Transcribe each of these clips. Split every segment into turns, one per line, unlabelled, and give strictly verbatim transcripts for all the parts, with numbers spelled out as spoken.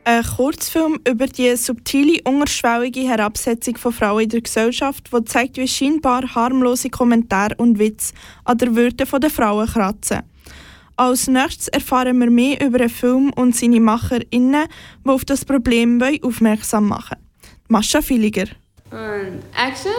Ein Kurzfilm über die subtile, unterschwellige Herabsetzung von Frauen in der Gesellschaft, der zeigt, wie scheinbar harmlose Kommentare und Witze an der Würde der Frauen kratzen. Als nächstes erfahren wir mehr über den Film und seine MacherInnen, die auf das Problem aufmerksam machen wollen. Mascha Filiger.
Und Action?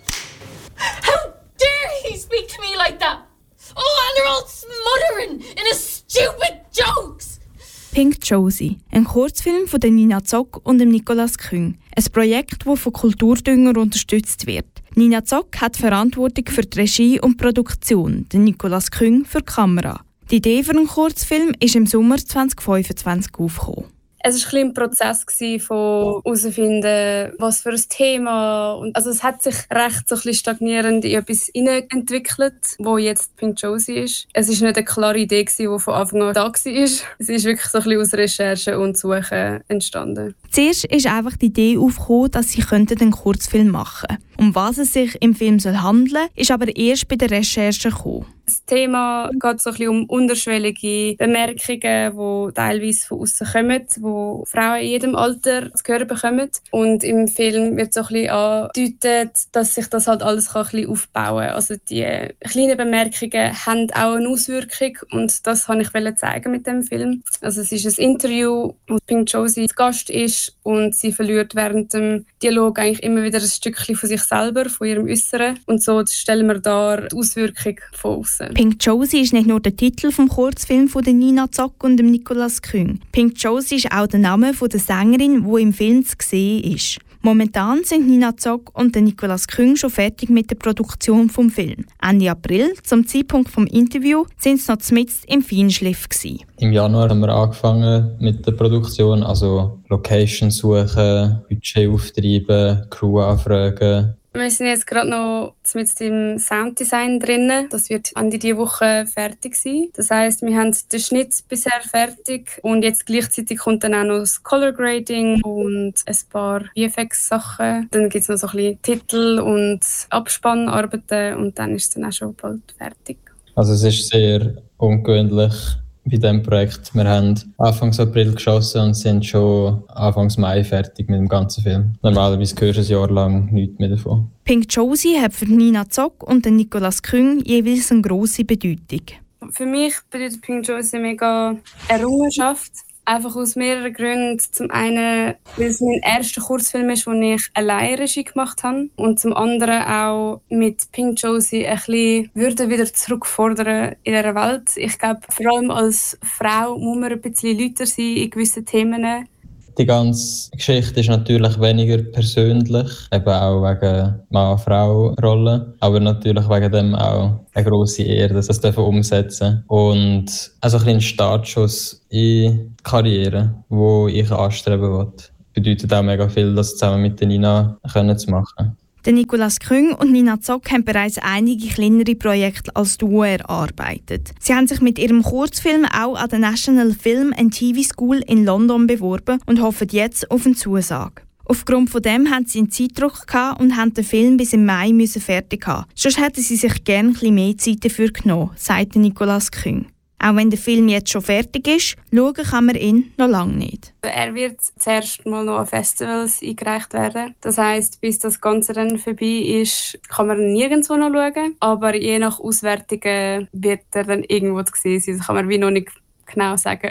How dare he speak to me like that? Oh, and they're all smothering in his stupid jokes!
Pink Josie, ein Kurzfilm von Nina Zock und Nicolas Küng. Ein Projekt, das von Kulturdünger unterstützt wird. Nina Zock hat Verantwortung für die Regie und Produktion, Nicolas Küng für die Kamera. Die Idee für einen Kurzfilm ist im Sommer zwanzig fünfundzwanzig aufgekommen.
Es war ein Prozess von herausfinden, was für ein Thema. Und also es hat sich recht so ein bisschen stagnierend in etwas entwickelt, wo jetzt Pink Josie ist. Es war nicht eine klare Idee, die von Anfang an da war. Es ist wirklich so ein bisschen aus Recherche und Suchen entstanden.
Zuerst ist einfach die Idee aufgekommen, dass sie einen Kurzfilm machen könnten. Um was es sich im Film handeln soll, ist aber erst bei der Recherche gekommen.
Das Thema geht so ein bisschen um unterschwellige Bemerkungen, die teilweise von außen kommen, die Frauen in jedem Alter zu hören bekommen. Und im Film wird so ein bisschen angedeutet, dass sich das halt alles ein bisschen aufbauen kann. Also die kleinen Bemerkungen haben auch eine Auswirkung und das wollte ich zeigen mit dem Film. Also es ist ein Interview, wo Pink Josie Gast ist und sie verliert während dem Dialog eigentlich immer wieder ein Stückchen von sich selber, von ihrem Äußeren. Und so stellen wir dar die Auswirkung von außen.
Pink Josie ist nicht nur der Titel des Kurzfilms von Nina Zock und Nicolas Küng. Pink Josie ist auch der Name der Sängerin, die im Film zu sehen ist. Momentan sind Nina Zock und Nicolas Küng schon fertig mit der Produktion des Films. Ende April, zum Zeitpunkt des Interviews, sind sie noch mitten im Feinschliff gewesen.
Im Januar haben wir angefangen mit der Produktion, also Location suchen, Budget auftreiben, Crew anfragen.
Wir sind jetzt gerade noch mit dem Sounddesign drin. Das wird Ende dieser Woche fertig sein. Das heisst, wir haben den Schnitt bisher fertig und jetzt gleichzeitig kommt dann auch noch das Color Grading und ein paar V F X-Sachen. Dann gibt es noch so ein bisschen Titel und Abspannarbeiten und dann ist es dann auch schon bald fertig.
Also es ist sehr ungewöhnlich bei diesem Projekt. Wir haben Anfang April geschossen und sind schon Anfang Mai fertig mit dem ganzen Film. Normalerweise hörst du ein Jahr lang nichts mehr davon.
Pink Josie hat für Nina Zock und Nicolas Küng jeweils eine grosse Bedeutung.
Für mich bedeutet Pink Josie mega Errungenschaft. Einfach aus mehreren Gründen. Zum einen, weil es mein erster Kurzfilm ist, den ich alleine Regie gemacht habe. Und zum anderen auch mit Pink Josie ein bisschen Würde wieder zurückfordern in dieser Welt. Ich glaube, vor allem als Frau muss man ein bisschen lauter sein in gewissen Themen.
Die ganze Geschichte ist natürlich weniger persönlich, eben auch wegen Mann-Frau-Rolle, aber natürlich wegen dem auch eine grosse Ehre, dass wir das umsetzen dürfen. Und also ein Startschuss in die Karriere, die ich anstreben will. Bedeutet auch mega viel, das zusammen mit Nina zu machen.
Der Nicolas Küng und Nina Zock haben bereits einige kleinere Projekte als Duo erarbeitet. Sie haben sich mit ihrem Kurzfilm auch an der National Film and T V School in London beworben und hoffen jetzt auf eine Zusage. Aufgrund von dem hatten sie einen Zeitdruck und haben den Film bis im Mai fertig haben. Sonst hätten sie sich gerne ein bisschen mehr Zeit dafür genommen, sagt Nicolas Küng. Auch wenn der Film jetzt schon fertig ist, schauen kann man ihn noch lange nicht.
Er wird zuerst mal noch an Festivals eingereicht werden. Das heisst, bis das Ganze dann vorbei ist, kann man nirgendwo noch schauen. Aber je nach Auswertungen wird er dann irgendwo zu sehen sein. Das kann man wie noch nicht genau sagen.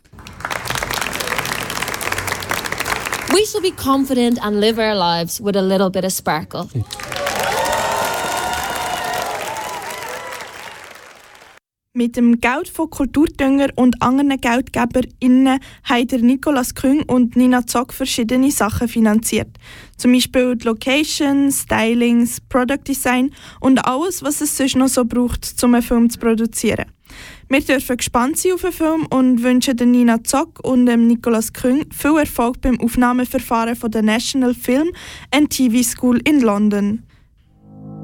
We shall be confident and live our lives with a little bit of sparkle.
Mit dem Geld von Kulturdünger und anderen GeldgeberInnen haben Nicolas Küng und Nina Zock verschiedene Sachen finanziert. Zum Beispiel die Locations, Stylings, Product Design und alles, was es sonst noch so braucht, um einen Film zu produzieren. Wir dürfen gespannt sein auf den Film und wünschen Nina Zock und Nicolas Küng viel Erfolg beim Aufnahmeverfahren von der National Film and T V School in London.